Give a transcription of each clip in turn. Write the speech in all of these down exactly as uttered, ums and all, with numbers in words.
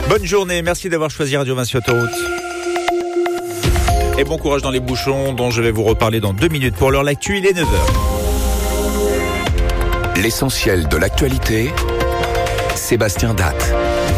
Bonne journée, merci d'avoir choisi Radio Vinci Autoroute. Et bon courage dans les bouchons dont je vais vous reparler dans deux minutes. Pour l'heure, l'actu, il est neuf heures. L'essentiel de l'actualité, Sébastien Datte.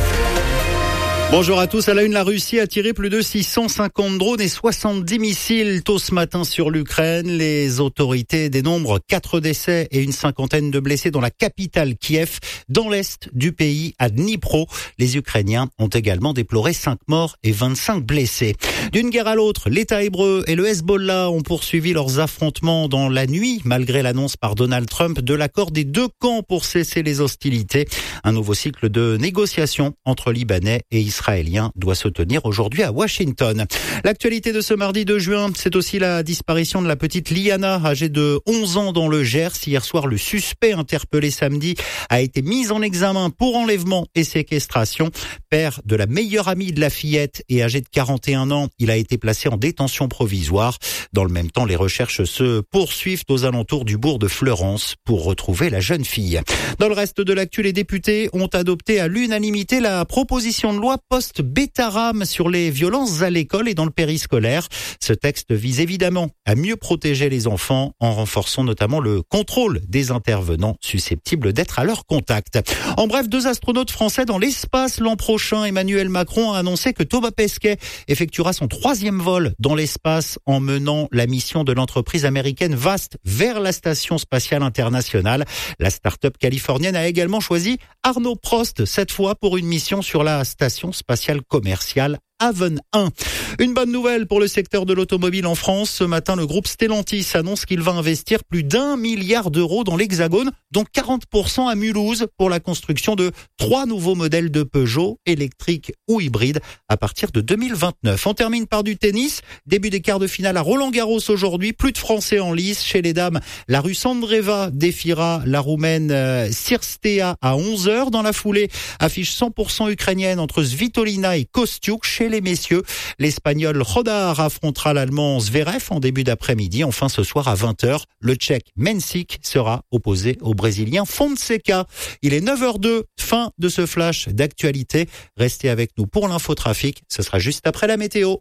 Bonjour à tous. À la une, la Russie a tiré plus de six cent cinquante drones et soixante-dix missiles tôt ce matin sur l'Ukraine. Les autorités dénombrent quatre décès et une cinquantaine de blessés dans la capitale Kiev, dans l'est du pays, à Dnipro. Les Ukrainiens ont également déploré cinq morts et vingt-cinq blessés. D'une guerre à l'autre, l'État hébreu et le Hezbollah ont poursuivi leurs affrontements dans la nuit, malgré l'annonce par Donald Trump de l'accord des deux camps pour cesser les hostilités. Un nouveau cycle de négociations entre Libanais et Israéliens israélien doit se tenir aujourd'hui à Washington. L'actualité de ce mardi deux juin, c'est aussi la disparition de la petite Liana, âgée de onze ans dans le Gers. Hier soir, le suspect interpellé samedi a été mis en examen pour enlèvement et séquestration. Père de la meilleure amie de la fillette et âgé de quarante et un ans, il a été placé en détention provisoire. Dans le même temps, les recherches se poursuivent aux alentours du bourg de Fleurance pour retrouver la jeune fille. Dans le reste de l'actu, les députés ont adopté à l'unanimité la proposition de loi post-Bétaram sur les violences à l'école et dans le périscolaire. Ce texte vise évidemment à mieux protéger les enfants en renforçant notamment le contrôle des intervenants susceptibles d'être à leur contact. En bref, deux astronautes français dans l'espace l'an prochain. Emmanuel Macron a annoncé que Thomas Pesquet effectuera son troisième vol dans l'espace en menant la mission de l'entreprise américaine Vast vers la station spatiale internationale. La start-up californienne a également choisi Arnaud Prost, cette fois pour une mission sur la station spatiale commerciale Haven un. Une bonne nouvelle pour le secteur de l'automobile en France. Ce matin, le groupe Stellantis annonce qu'il va investir plus d'un milliard d'euros dans l'Hexagone, dont quarante pour cent à Mulhouse pour la construction de trois nouveaux modèles de Peugeot, électriques ou hybrides, à partir de deux mille vingt-neuf. On termine par du tennis. Début des quarts de finale à Roland-Garros aujourd'hui. Plus de Français en lice. Chez les dames, la Russe Andreeva défiera la Roumaine Cirstea à onze heures. Dans la foulée, affiche cent pour cent ukrainienne entre Svitolina et Kostiuk. Chez les messieurs, l'Espagnol Rodar affrontera l'Allemand Zverev en début d'après-midi. Enfin, ce soir à vingt heures, le Tchèque Mencic sera opposé au Brésilien Fonseca. Il est neuf heures deux, fin de ce flash d'actualité. Restez avec nous pour l'infotrafic. Ce sera juste après la météo.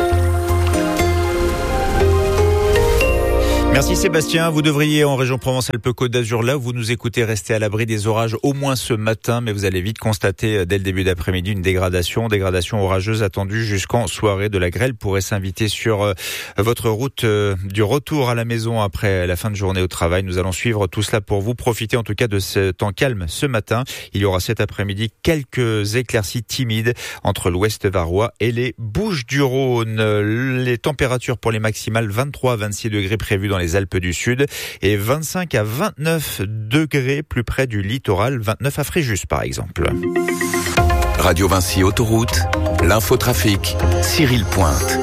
Merci Sébastien. Vous devriez en région Provence-Alpes-Côte d'Azur, là où vous nous écoutez, rester à l'abri des orages au moins ce matin, mais vous allez vite constater dès le début d'après-midi une dégradation, dégradation orageuse attendue jusqu'en soirée. De la grêle pourrait s'inviter sur votre route du retour à la maison après la fin de journée au travail. Nous allons suivre tout cela pour vous. Profitez en tout cas de ce temps calme ce matin. Il y aura cet après-midi quelques éclaircies timides entre l'ouest varois et les Bouches-du-Rhône. Les températures pour les maximales, vingt-trois à vingt-six degrés prévus dans les les Alpes du Sud et vingt-cinq à vingt-neuf degrés plus près du littoral, vingt-neuf à Fréjus par exemple. Radio Vinci Autoroute, l'infotrafic, Cyril Pointe.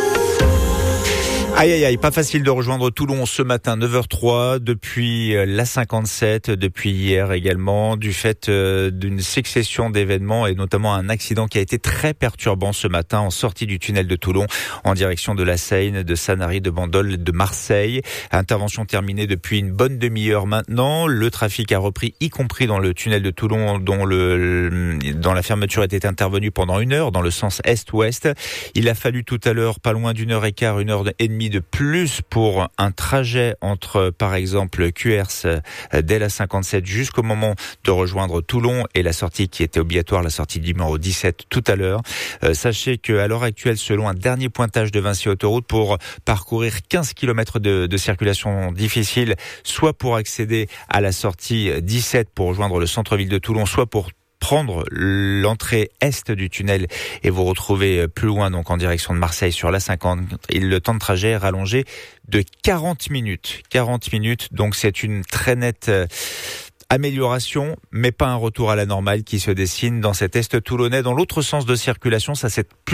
Aïe aïe aïe, pas facile de rejoindre Toulon ce matin, neuf heures trois, depuis la cinquante-sept, depuis hier également, du fait d'une succession d'événements et notamment un accident qui a été très perturbant ce matin en sortie du tunnel de Toulon en direction de la Seine, de Sanary, de Bandol, de Marseille. Intervention terminée depuis une bonne demi-heure maintenant. Le trafic a repris, y compris dans le tunnel de Toulon, dont le, dont la fermeture était intervenue pendant une heure dans le sens est-ouest. Il a fallu tout à l'heure pas loin d'une heure et quart, une heure et demie de plus pour un trajet entre, par exemple, Cuers dès la cinquante-sept jusqu'au moment de rejoindre Toulon et la sortie qui était obligatoire, la sortie du numéro dix-sept tout à l'heure. Euh, sachez qu'à l'heure actuelle, selon un dernier pointage de Vinci Autoroute, pour parcourir quinze kilomètres de, de circulation difficile, soit pour accéder à la sortie dix-sept pour rejoindre le centre-ville de Toulon, soit pour prendre l'entrée est du tunnel et vous retrouver plus loin, donc en direction de Marseille sur la cinquante. Et le temps de trajet est rallongé de quarante minutes. quarante minutes, donc c'est une très nette amélioration, mais pas un retour à la normale qui se dessine dans cet est toulonnais. Dans l'autre sens de circulation, ça s'est plutôt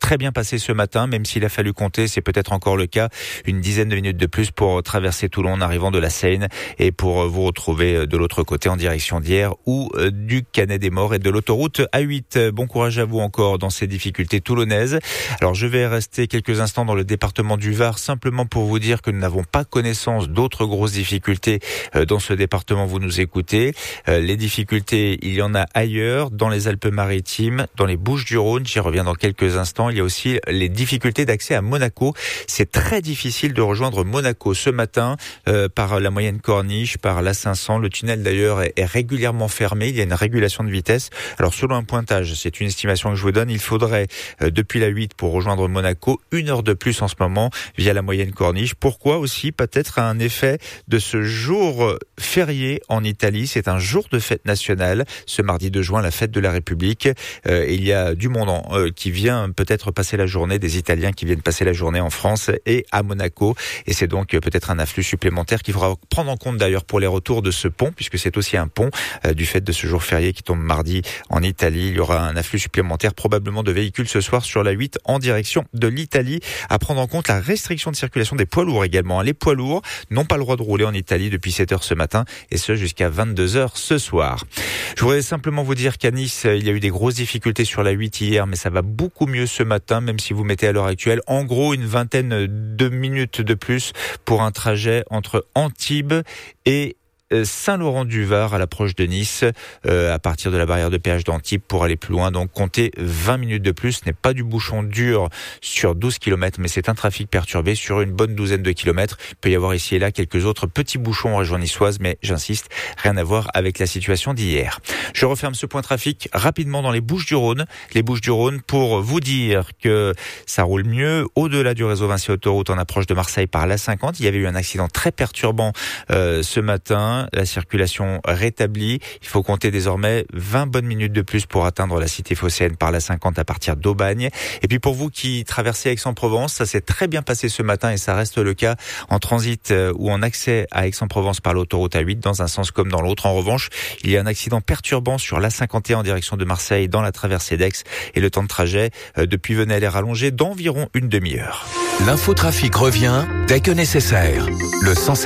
très bien passé ce matin, même s'il a fallu compter, c'est peut-être encore le cas, une dizaine de minutes de plus pour traverser Toulon en arrivant de la Seine et pour vous retrouver de l'autre côté en direction d'Hyères ou du Canet des Morts et de l'autoroute A huit. Bon courage à vous encore dans ces difficultés toulonnaises. Alors je vais rester quelques instants dans le département du Var simplement pour vous dire que nous n'avons pas connaissance d'autres grosses difficultés dans ce département. Vous nous écoutez. Les difficultés, il y en a ailleurs, dans les Alpes-Maritimes, dans les Bouches-du-Rhône. J'y reviens dans quelques instants. Il y a aussi les difficultés d'accès à Monaco. C'est très difficile de rejoindre Monaco ce matin euh, par la moyenne corniche, par l'A cinq cents. Le tunnel d'ailleurs est, est régulièrement fermé. Il y a une régulation de vitesse. Alors selon un pointage, c'est une estimation que je vous donne, il faudrait euh, depuis la huit pour rejoindre Monaco une heure de plus en ce moment via la moyenne corniche. Pourquoi aussi? Peut-être un effet de ce jour férié en Italie. C'est un jour de fête nationale. Ce mardi deux juin, la fête de la République. Euh, il y a du monde en, euh, qui vient peut-être passer la journée, des Italiens qui viennent passer la journée en France et à Monaco. Et c'est donc peut-être un afflux supplémentaire qu'il faudra prendre en compte d'ailleurs pour les retours de ce pont, puisque c'est aussi un pont euh, du fait de ce jour férié qui tombe mardi en Italie. Il y aura un afflux supplémentaire probablement de véhicules ce soir sur la huit en direction de l'Italie. À prendre en compte la restriction de circulation des poids lourds également. Les poids lourds n'ont pas le droit de rouler en Italie depuis sept heures ce matin et ce jusqu'à vingt-deux heures ce soir. Je voudrais simplement vous dire qu'à Nice, il y a eu des grosses difficultés sur la huit hier, mais ça va beaucoup mieux ce matin, même si vous mettez à l'heure actuelle, en gros, une vingtaine de minutes de plus pour un trajet entre Antibes et Saint-Laurent-du-Var à l'approche de Nice, euh, à partir de la barrière de péage d'Antibes pour aller plus loin. Donc comptez vingt minutes de plus. Ce n'est pas du bouchon dur sur douze kilomètres, mais c'est un trafic perturbé sur une bonne douzaine de kilomètres. Il peut y avoir ici et là quelques autres petits bouchons en région niçoise, mais j'insiste, rien à voir avec la situation d'hier. Je referme ce point trafic rapidement dans les Bouches-du-Rhône. Les Bouches-du-Rhône pour vous dire que ça roule mieux au-delà du réseau Vinci Autoroute en approche de Marseille par l'A cinquante. Il y avait eu un accident très perturbant euh, ce matin. La circulation rétablie. Il faut compter désormais vingt bonnes minutes de plus pour atteindre la cité phocéenne par l'A cinquante à partir d'Aubagne. Et puis pour vous qui traversez Aix-en-Provence, ça s'est très bien passé ce matin et ça reste le cas en transit ou en accès à Aix-en-Provence par l'autoroute A huit dans un sens comme dans l'autre. En revanche, il y a un accident perturbant sur l'A cinquante et un en direction de Marseille dans la traversée d'Aix et le temps de trajet depuis Venelle est rallongé d'environ une demi-heure. L'infotrafic revient dès que nécessaire. Le cent